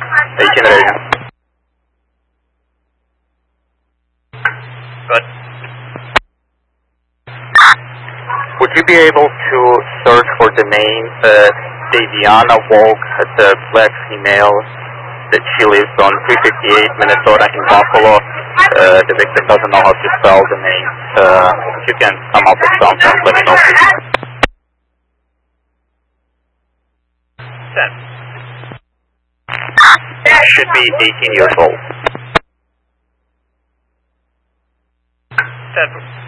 18 radio. Good. Would you be able to search for the name Daviana Walk, the black female, that she lives on 358 Minnesota in Buffalo? The victim doesn't know how to spell the name. If you can come up with something, let me know. 10. Should be 18 years old. 10.